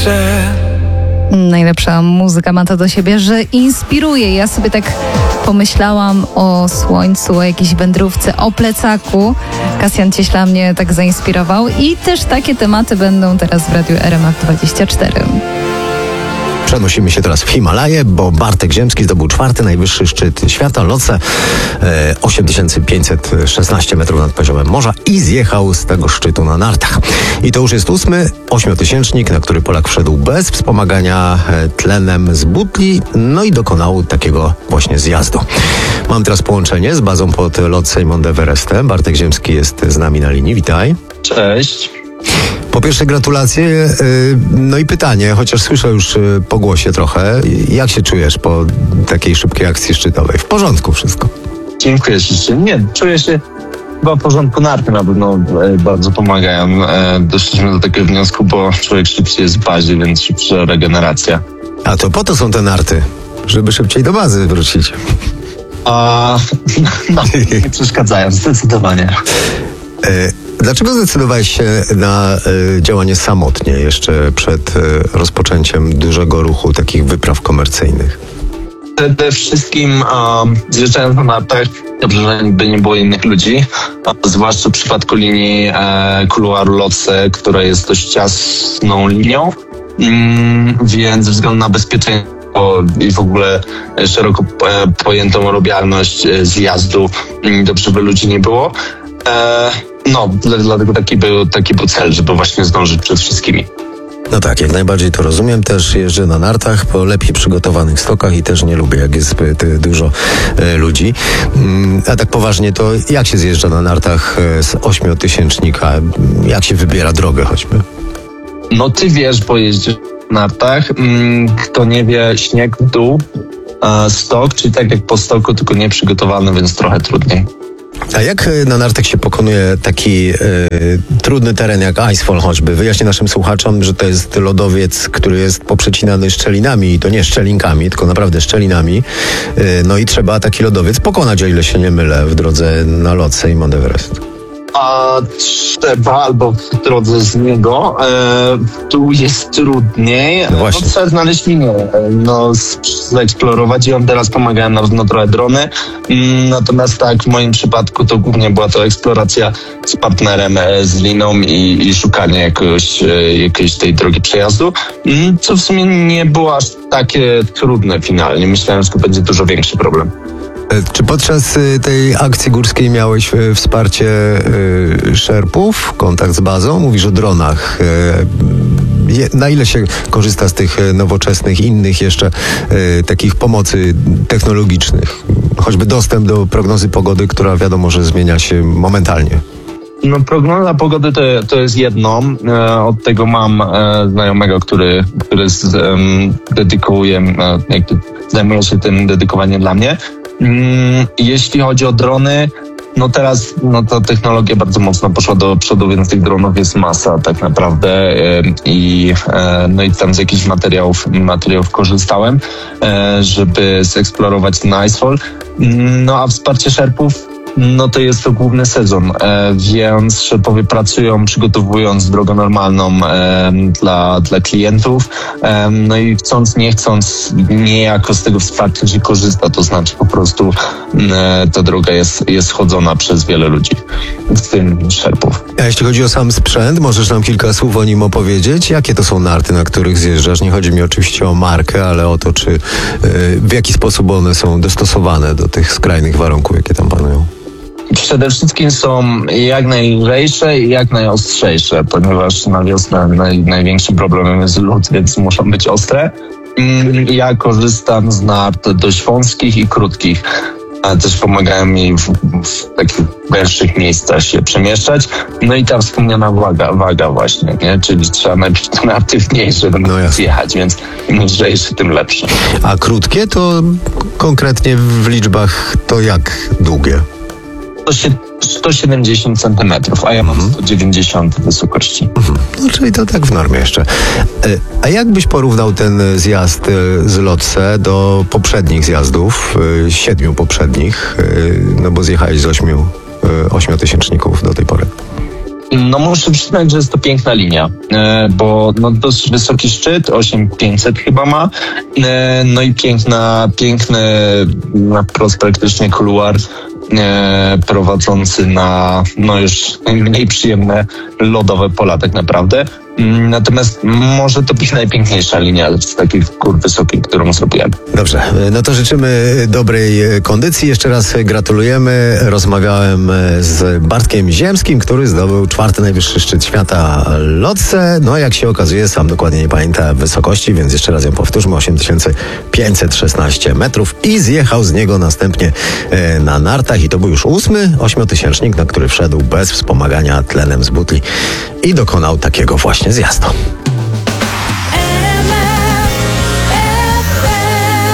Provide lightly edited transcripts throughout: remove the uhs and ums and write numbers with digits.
jeszcze. Najlepsza muzyka ma to do siebie, że inspiruje. Ja sobie tak pomyślałam o słońcu, o jakiejś wędrówce, o plecaku. Kasjan Cieśla mnie tak zainspirował i też takie tematy będą teraz w Radiu RMF24. Przenosimy się teraz w Himalaje, bo Bartek Ziemski zdobył 4. najwyższy szczyt świata, Lhotse, 8516 metrów nad poziomem morza i zjechał z tego szczytu na nartach. I to już jest 8. ośmiotysięcznik, na który Polak wszedł bez wspomagania tlenem z butli, no i dokonał takiego właśnie zjazdu. Mam teraz połączenie z bazą pod Lhotse i Mount Everestem. Bartek Ziemski jest z nami na linii. Witaj. Cześć. Po pierwsze gratulacje, no i pytanie, chociaż słyszę już po głosie trochę, jak się czujesz po takiej szybkiej akcji szczytowej? W porządku wszystko? Dziękuję ślicznie. Nie, czuję się chyba w porządku. Narty na pewno bardzo pomagają. Doszliśmy do takiego wniosku, bo człowiek szybciej jest w bazie, więc szybsza regeneracja. A to po to są te narty, żeby szybciej do bazy wrócić. No, nie przeszkadzają, zdecydowanie. Dlaczego zdecydowałeś się na działanie samotnie jeszcze przed rozpoczęciem dużego ruchu takich wypraw komercyjnych? Przede wszystkim zjeżdżając na nartach, dobrze, że nie było innych ludzi, zwłaszcza w przypadku linii kuluaru Lhotse, która jest dość ciasną linią, więc ze względu na bezpieczeństwo i w ogóle szeroko pojętą robialność zjazdu, dobrze by ludzi nie było. No, dlatego taki był cel, żeby właśnie zdążyć przed wszystkimi. No tak, jak najbardziej to rozumiem. Też jeżdżę na nartach po lepiej przygotowanych stokach i też nie lubię, jak jest zbyt dużo ludzi. A tak poważnie, to jak się zjeżdża na nartach z ośmiotysięcznika? Jak się wybiera drogę choćby? No ty wiesz, bo jeździsz na nartach. Kto nie wie, śnieg w dół, stok, czyli tak jak po stoku, tylko nieprzygotowany, więc trochę trudniej. A jak na nartach się pokonuje taki trudny teren jak Icefall choćby? Wyjaśnię naszym słuchaczom, że to jest lodowiec, który jest poprzecinany szczelinami i to nie szczelinkami, tylko naprawdę szczelinami. No i trzeba taki lodowiec pokonać, o ile się nie mylę, w drodze na Lhotse i Mount Everest. A trzeba albo w drodze z niego, tu jest trudniej. No właśnie. Trzeba znaleźć linię, zaeksplorować i on teraz pomagałem na trochę drony. Natomiast tak, w moim przypadku to głównie była to eksploracja z partnerem, z liną i szukanie jakiejś tej drogi przejazdu, co w sumie nie było aż takie trudne finalnie. Myślałem, że to będzie dużo większy problem. Czy podczas tej akcji górskiej miałeś wsparcie szerpów, kontakt z bazą? Mówisz o dronach. Na ile się korzysta z tych nowoczesnych, innych jeszcze takich pomocy technologicznych? Choćby dostęp do prognozy pogody, która wiadomo, że zmienia się momentalnie. No, prognoza pogody to jest jedno. Od tego mam znajomego, który zajmuje się tym dedykowaniem dla mnie. Jeśli chodzi o drony, no teraz ta technologia bardzo mocno poszła do przodu, więc tych dronów jest masa tak naprawdę i tam z jakichś materiałów korzystałem, żeby zeksplorować ten Icefall. No a wsparcie szerpów, no to jest to główny sezon, więc szerpowie pracują, przygotowując drogę normalną dla klientów, no i chcąc, nie chcąc, niejako z tego wsparcia się korzysta, to znaczy po prostu ta droga jest chodzona przez wiele ludzi, w tym szerpów. A jeśli chodzi o sam sprzęt, możesz nam kilka słów o nim opowiedzieć? Jakie to są narty, na których zjeżdżasz? Nie chodzi mi oczywiście o markę, ale o to, czy w jaki sposób one są dostosowane do tych skrajnych warunków, jakie tam panują. Przede wszystkim są jak najlżejsze i jak najostrzejsze, ponieważ na wiosnę największym problemem jest lód, więc muszą być ostre. Ja korzystam z nart dość wąskich i krótkich, ale też pomagają mi w takich węższych miejscach się przemieszczać. No i ta wspomniana waga właśnie, nie? Czyli trzeba najpierw te narty wnieść, żeby zjechać, więc im lżejsze, tym lepsze. A krótkie to konkretnie w liczbach to jak długie? 170 centymetrów, a ja mam 190 wysokości. No, czyli to tak w normie jeszcze. A jak byś porównał ten zjazd z Lhotse do poprzednich zjazdów, 7 poprzednich, no bo zjechałeś z 8 ośmiotysięczników do tej pory? No muszę przyznać, że jest to piękna linia, bo no dość wysoki szczyt, 8500 chyba ma, no i piękny na wprost praktycznie kuluar prowadzący na no już mniej przyjemne lodowe pola tak naprawdę. Natomiast może to być najpiękniejsza linia z takich gór wysokich, którą zrobiłem. Dobrze, no to życzymy dobrej kondycji. Jeszcze raz gratulujemy. Rozmawiałem z Bartkiem Ziemskim, który zdobył 4. najwyższy szczyt świata Lhotse. No jak się okazuje, sam dokładnie nie pamięta wysokości, więc jeszcze raz ją powtórzmy. 8516 metrów i zjechał z niego następnie na nartach i to był już 8. ośmiotysięcznik, na który wszedł bez wspomagania tlenem z butli i dokonał takiego właśnie zjazdu.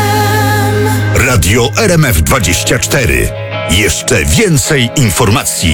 Radio RMF 24. Jeszcze więcej informacji.